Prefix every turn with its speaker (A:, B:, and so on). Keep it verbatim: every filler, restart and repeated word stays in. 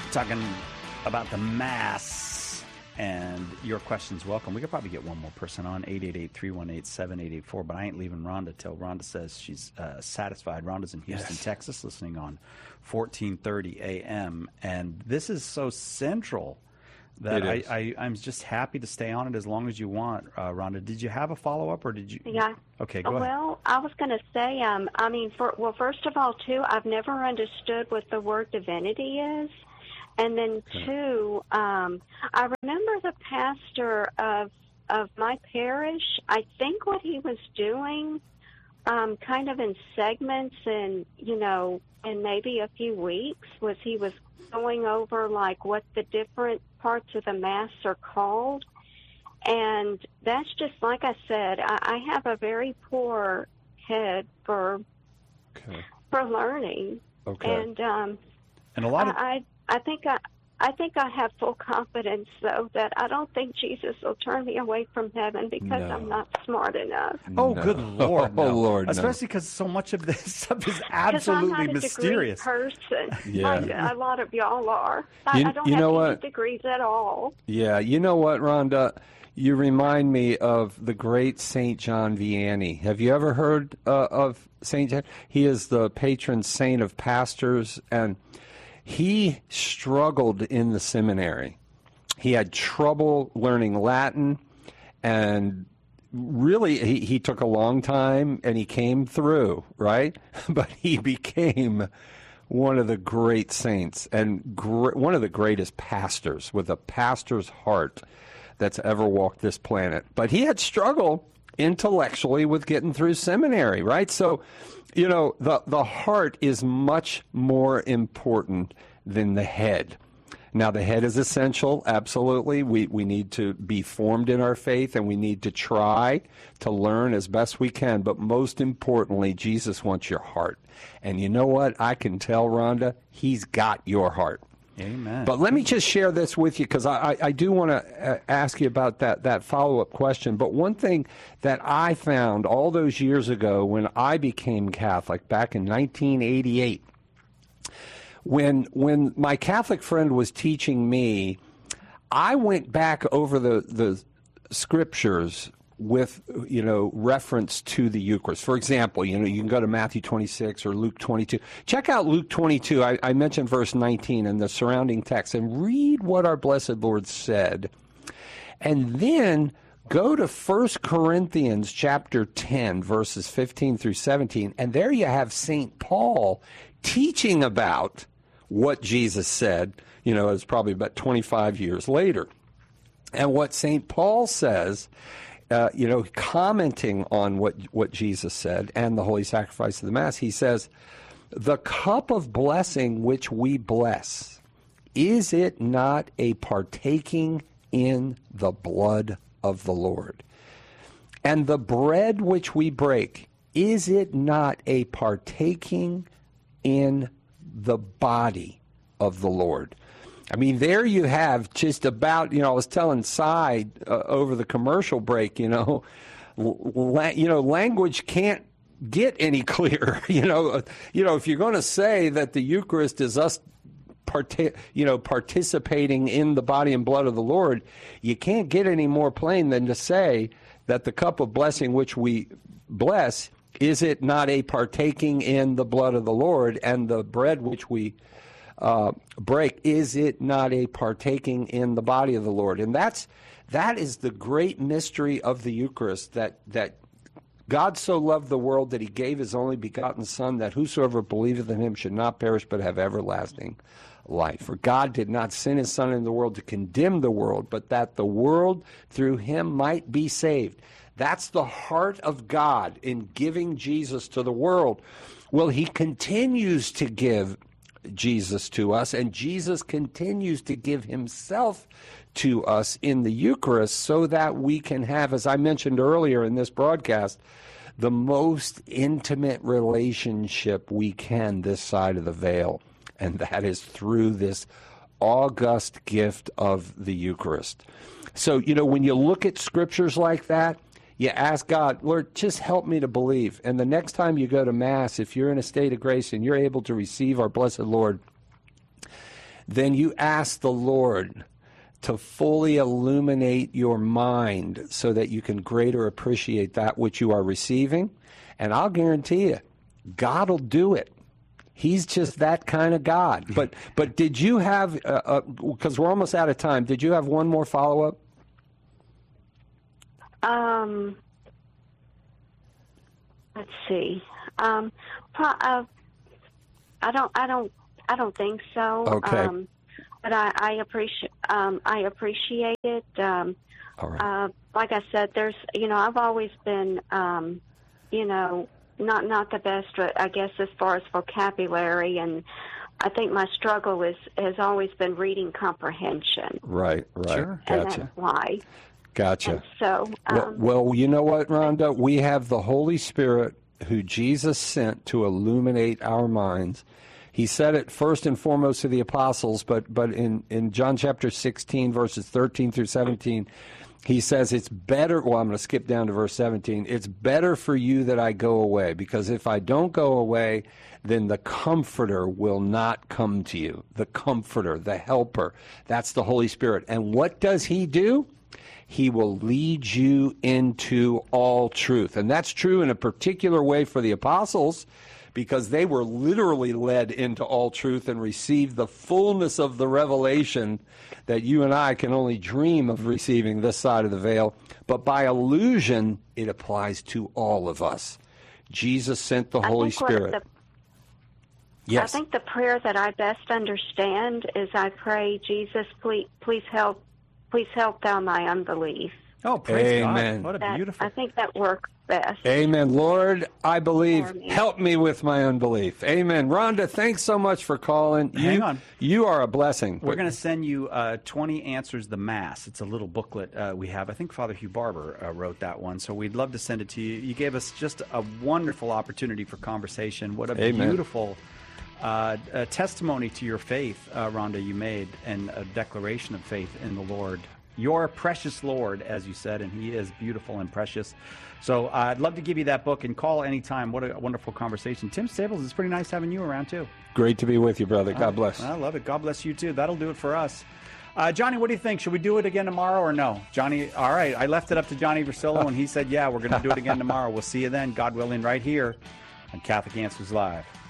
A: Talking about the Mass, and your questions welcome. We could probably get one more person on, eight eight eight, three one eight, seven eight eight four, but I ain't leaving Rhonda till Rhonda says she's uh, satisfied. Rhonda's in Houston, yes. Texas, listening on fourteen thirty A M, and this is so central that I, I, I'm just happy to stay on it as long as you want. Uh, Rhonda, did you have a follow-up, or did you?
B: Yeah.
A: Okay, go
B: well,
A: ahead.
B: Well, I was going to say, um, I mean, for, well, first of all, too, I've never understood what the word divinity is. And then, two, um, I remember the pastor of of my parish, I think what he was doing um, kind of in segments and, you know, in maybe a few weeks was he was going over, like, what the different parts of the Mass are called. And that's just, like I said, I, I have a very poor head for
C: okay.
B: for learning.
C: Okay.
B: And, um,
A: and a lot of...
B: I, I I think I, I think I have full confidence, though, that I don't think Jesus will turn me away from heaven because
C: no.
B: I'm not smart enough.
A: Oh,
C: no.
A: good Lord! No.
C: Oh, Lord!
A: Especially because so much of this stuff is absolutely
B: I'm not a
A: mysterious.
B: Person,
C: yeah.
B: like a lot of y'all are. I,
C: you,
B: I don't
C: you
B: have
C: know
B: any
C: what?
B: degrees at all.
C: Yeah, you know what, Rhonda? You remind me of the great Saint John Vianney. Have you ever heard uh, of Saint John? He is the patron saint of pastors, and he struggled in the seminary. He had trouble learning Latin, and really he, he took a long time, and he came through, right? But he became one of the great saints and gr- one of the greatest pastors with a pastor's heart that's ever walked this planet. But he had struggle intellectually with getting through seminary, right? So, you know, the, the heart is much more important than the head. Now, the head is essential, absolutely. We we need to be formed in our faith, and we need to try to learn as best we can. But most importantly, Jesus wants your heart. And you know what? I can tell, Rhonda, he's got your heart.
A: Amen.
C: But let me just share this with you, because I, I, I do want to ask you about that, that follow-up question. But one thing that I found all those years ago when I became Catholic, back in nineteen eighty-eight, when when my Catholic friend was teaching me, I went back over the, the scriptures with, you know, reference to the Eucharist. For example, you know, you can go to Matthew twenty-six or Luke twenty-two. Check out Luke twenty-two. I, I mentioned verse nineteen and the surrounding text, and read what our blessed Lord said. And then go to First Corinthians chapter ten, verses fifteen through seventeen, and there you have Saint Paul teaching about what Jesus said. You know, it's probably about twenty-five years later. And what Saint Paul says, Uh, you know, commenting on what what Jesus said and the holy sacrifice of the Mass, he says, "The cup of blessing which we bless, is it not a partaking in the blood of the Lord? And the bread which we break, is it not a partaking in the body of the Lord?" I mean, there you have just about, you know, I was telling Cy uh, over the commercial break, you know, la- you know, language can't get any clearer. You know, uh, you know, if you're going to say that the Eucharist is us, parti- you know, participating in the body and blood of the Lord, you can't get any more plain than to say that the cup of blessing which we bless, is it not a partaking in the blood of the Lord, and the bread which we Uh, break, is it not a partaking in the body of the Lord? And that's that is the great mystery of the Eucharist, that that God so loved the world that he gave his only begotten Son, that whosoever believeth in him should not perish but have everlasting life. For God did not send his Son into the world to condemn the world, but that the world through him might be saved. That's the heart of God in giving Jesus to the world. Well, he continues to give Jesus to us, and Jesus continues to give himself to us in the Eucharist, so that we can have, as I mentioned earlier in this broadcast, the most intimate relationship we can this side of the veil, and that is through this august gift of the Eucharist. So, you know, when you look at scriptures like that, you ask God, Lord, just help me to believe. And the next time you go to Mass, if you're in a state of grace and you're able to receive our blessed Lord, then you ask the Lord to fully illuminate your mind so that you can greater appreciate that which you are receiving. And I'll guarantee you, God will do it. He's just that kind of God. But but did you have, because uh, uh, we're almost out of time, did you have one more follow-up?
B: Um, let's see. Um, pro- uh, I don't, I don't, I don't think so.
C: Okay.
B: Um, but I, I appreciate, um, I appreciate it. Um,
C: All right.
B: uh, like I said, there's, you know, I've always been, um, you know, not not the best, but I guess as far as vocabulary, and I think my struggle is has always been reading comprehension.
C: Right, right.
A: Sure.
B: And
C: Gotcha.
B: that's why.
C: Gotcha.
B: And so, um,
C: well, well, you know what, Rhonda? We have the Holy Spirit who Jesus sent to illuminate our minds. He said it first and foremost to the apostles, but but in, in John chapter sixteen, verses thirteen through seventeen, he says it's better, well, I'm going to skip down to verse seventeen. It's better for you that I go away, because if I don't go away, then the Comforter will not come to you. The Comforter, the Helper, that's the Holy Spirit. And what does he do? He will lead you into all truth. And that's true in a particular way for the apostles, because they were literally led into all truth and received the fullness of the revelation that you and I can only dream of receiving this side of the veil. But by illusion, it applies to all of us. Jesus sent the
B: I
C: Holy
B: think what
C: Spirit.
B: the-
C: Yes.
B: I think the prayer that I best understand is I pray, Jesus, please, please help, please help thou my unbelief.
A: Oh, praise
C: Amen.
A: God. What a
B: That,
A: beautiful.
B: I think that works best.
C: Amen. Lord, I believe.
B: For me.
C: Help me with my unbelief. Amen. Rhonda, thanks so much for calling.
A: Hang
C: you,
A: on.
C: You are a blessing.
A: We're going to send you uh, twenty Answers the Mass. It's a little booklet uh, we have. I think Father Hugh Barber uh, wrote that one, so we'd love to send it to you. You gave us just a wonderful opportunity for conversation. What a
C: Amen.
A: beautiful uh, a testimony to your faith, uh, Rhonda, you made, and a declaration of faith in the Lord. Your precious Lord, as you said, and he is beautiful and precious. So uh, I'd love to give you that book, and call anytime. What a wonderful conversation. Tim Stables, it's pretty nice having you around, too.
C: Great to be with you, brother. God bless.
A: I love it. God bless you, too. That'll do it for us. Uh, Johnny, what do you think? Should we do it again tomorrow or no? Johnny, all right. I left it up to Johnny Versillo, and he said, yeah, we're going to do it again tomorrow. We'll see you then, God willing, right here on Catholic Answers Live.